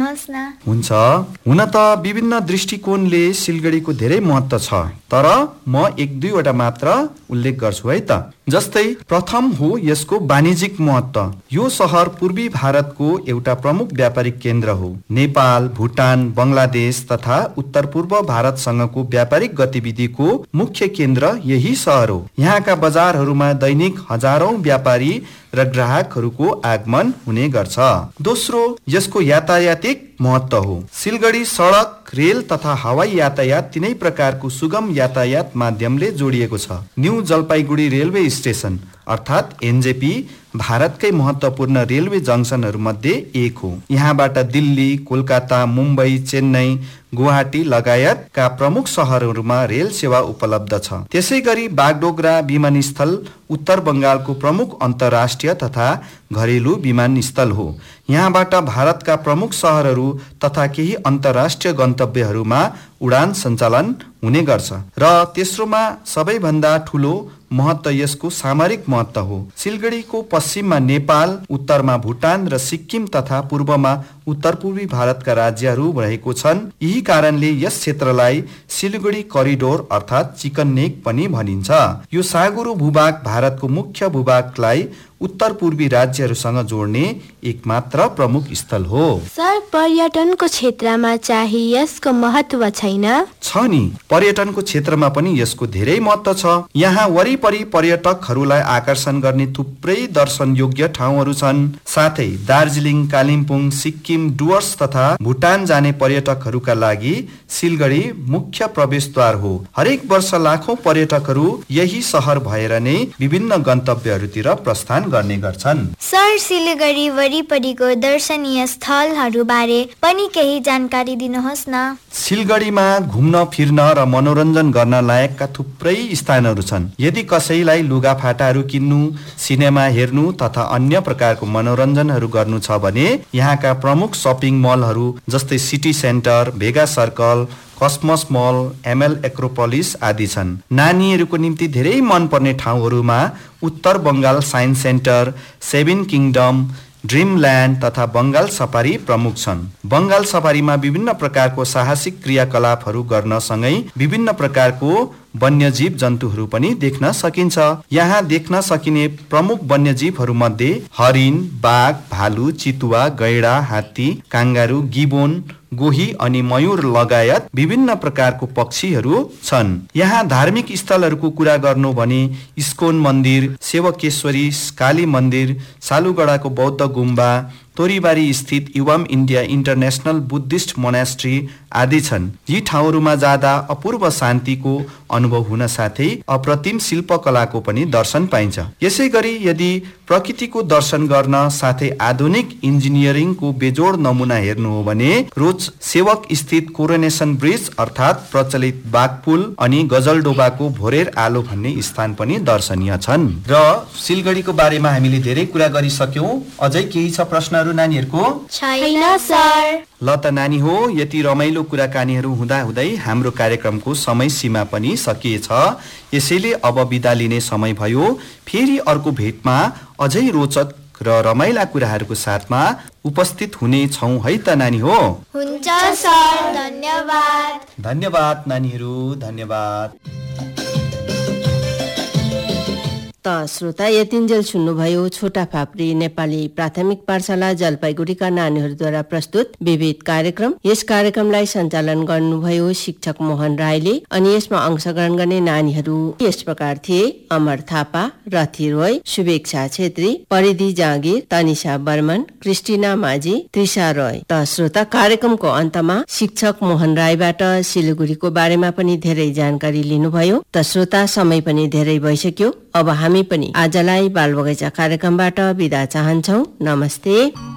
दिनुहोस् न। हुन्छ। हुन त विभिन्न दृष्टिकोणले सिलगढीको धेरै महत्त्व छ, तर म 1-2 वटा मात्र उल्लेख गर्छु है त। जस्तै प्रथम हो यसको वाणिज्यिक महत्त्व। यो सहर पूर्वी भारतको एउटा प्रमुख व्यापारिक केन्द्र हो। नेपाल, भुटान, बङ्गलादेश तथा उत्तर पूर्व भारतसँगको व्यापारिक गतिविधिको मुख्य केन्द्र यही सहर हो। यहाँका बजारहरूमा दैनिक हजारौं व्यापारी र ग्राहकहरूको आगमन हुने गर्छ। दोस्रो, यसको यातायातिक महत्त्व हो। सिलगढी सडक, रेल तथा हवाई यातायात तीनै प्रकारको सुगम यातायात माध्यमले जोडिएको छ। न्यू जलपाइगुडी रेलवे स्टेसन अर्थात् एनजेपी भारतकै महत्त्वपूर्ण रेलवे जङ्सनहरू मध्ये एक हो। यहाँबाट दिल्ली, कोलकाता, मुम्बई, चेन्नई, गुवाहाटी लगायतका प्रमुख सहरहरूमा रेल सेवा उपलब्ध छ। त्यसै गरी बागडोगरा विमानस्थल उत्तर बङ्गालको प्रमुख अन्तर्राष्ट्रिय तथा घरेलु विमानस्थल हो। यहाँबाट भारतका प्रमुख सहरहरू तथा केही अन्तर्राष्ट्रिय गन्तव्यहरूमा उडान सञ्चालन हुने गर्छ। र तेस्रोमा सबैभन्दा ठुलो महत्त्व यसको सामरिक महत्त्व हो। सिलगढीको पश्चिममा नेपाल, उत्तरमा भुटान र सिक्किम तथा पूर्वमा उत्तर पूर्वी भारतका राज्यहरू रहेको छन्। यही कारणले यस क्षेत्रलाई सिलगढी करिडोर अर्थात् चिकन नेक पनि भनिन्छ। यो साँघुरो भूभाग भारतको मुख्य भूभागलाई उत्तर पूर्वी राज्यहरूसँग जोड्ने एकमात्र प्रमुख स्थल हो। सर, पर्यटनको क्षेत्रमा चाहिँ यसको महत्त्व छैन? छ नि, पर्यटनको क्षेत्रमा पनि यसको धेरै महत्त्व छ। यहाँ वरिपरि पर्यटकहरूलाई आकर्षण गर्ने थुप्रै दर्शन योग्य ठाउँहरू छन्। साथै दार्जिलिङ, कालिम्पोङ, सिक्किम, डुवर्स तथा भुटान जाने पर्यटकहरूका लागि सिलगढी मुख्य प्रवेशद्वार हो। हरेक वर्ष लाखौं पर्यटकहरू यही सहर भएर नै विभिन्न गन्तव्यहरूतिर प्रस्थान गर्ने गर्छन्। सर, सिलगढी वरिपरिको दर्शनीय स्थलहरू बारे पनि केही जानकारी दिनुहोस् न। सिलगढीमा घुम्न फिर्न र मनोरञ्जन गर्न लायकका थुप्रै स्थानहरू छन्। यदि कसैलाई लुगाफाटाहरू किन्नु, सिनेमा हेर्नु तथा अन्य प्रकारको मनोरञ्जनहरू गर्नु छ भने यहाँका प्रमुख सपिङ मलहरू जस्तै सिटी सेन्टर, भेगा सर्कल, कस्मस मल, एमएल एक्रोपोलिस आदि छन्। नानीहरूको निम्ति धेरै मनपर्ने ठाउँहरूमा उत्तर Bengal science centre, seven kingdom, ड्रिमल्यान्ड तथा बङ्गाल सफारी प्रमुख छन्। बङ्गाल सफारीमा विभिन्न प्रकारको साहसिक क्रियाकलापहरू गर्न सँगै विभिन्न प्रकारको वन्यजीव जन्तुहरू पनि देख्न सकिन्छ। यहाँ देख्न सकिने प्रमुख वन्यजीवहरू मध्ये हरिण, बाघ, भालु, चितुवा, गैंडा, हात्ती, काङ्गारू, गिबोन, गोही अनि मयूर लगायत विभिन्न प्रकारको पक्षीहरू छन्। यहाँ धार्मिक स्थलहरूको कुरा गर्नु भने इस्कोन मन्दिर, सेवकेश्वरी काली मन्दिर, सालुगडाको बौद्ध गुम्बा, तोरीबारी स्थित युवाम इन्डिया इन्टरनेसनल बुद्धिस्ट मोनास्ट्री आदि छन्। यी ठाउँहरूमा जाँदा अपूर्व शान्तिको अनुभव हुन साथै अप्रतिम शिल्पकलाको पनि दर्शन पाइन्छ। यसै गरी यदि प्रकृतिको दर्शन गर्न साथै आधुनिक इन्जिनियरिङको बेजोड नमुना हेर्नु हो भने रोज सेवक स्थित कोरोनेसन ब्रिज अर्थात् प्रचलित बाघपुल अनि गजलडोबाको भोरेर आलो भन्ने स्थान पनि दर्शनीय छन्। र सिलगढीको बारेमा हामीले धेरै कुरा गरिसक्यौं। अझै केही छ प्रश्नहरू नानीहरूको? छैन सर। ल त नानी हो, यति रमाइलो कुराकानीहरू हुँदा हुँदै हाम्रो कार्यक्रमको समय सीमा पनि सकिएछ। यसैले अब बिदा लिने समय भयो। फेरि अर्को भेटमा अझै रोचक र रमाइला कुराहरूको साथमा उपस्थित हुने छौं है त नानी हो? हुन्छ सर, धन्यवाद। धन्यवाद नानीहरू, धन्यवाद। त श्रोता, यतिन्जेल सुन्नुभयो छोटा फाप्री नेपाली प्राथमिक पाठशाला जलपाइगुडीका नानीहरूद्वारा प्रस्तुत विविध कार्यक्रम। यस कार्यक्रमलाई सञ्चालन गर्नुभयो शिक्षक मोहन राईले अनि यसमा अंशग्रहण गर्ने नानीहरू यस प्रकार थिए: अमर थापा, रथी रोय, शुभेक्षा छेत्री, परिधि जागीर, तनिषा बर्मन, क्रिस्टिना माझी, त्रिषा रोय। त श्रोता, कार्यक्रमको अन्तमा शिक्षक मोहन राईबाट सिलगढीको बारेमा पनि धेरै जानकारी लिनुभयो। त श्रोता, समय पनि धेरै भइसक्यो। अब हामी पनि आजलाई बालबगैँचा कार्यक्रमबाट बिदा चाहन्छौ। नमस्ते।